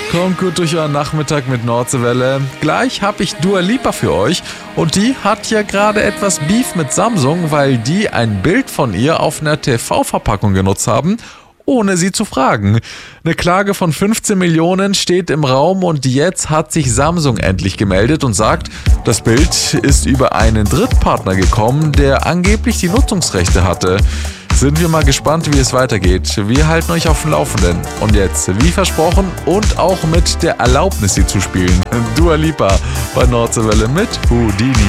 Kommt gut durch euren Nachmittag mit Nordseewelle. Gleich habe ich Dua Lipa für euch und die hat ja gerade etwas Beef mit Samsung, weil die ein Bild von ihr auf einer TV-Verpackung genutzt haben, ohne sie zu fragen. Eine Klage von 15 Millionen steht im Raum und jetzt hat sich Samsung endlich gemeldet und sagt, das Bild ist über einen Drittpartner gekommen, der angeblich die Nutzungsrechte hatte. Sind wir mal gespannt, wie es weitergeht. Wir halten euch auf dem Laufenden. Und jetzt, wie versprochen und auch mit der Erlaubnis, sie zu spielen, Dua Lipa bei Nordseewelle mit Houdini.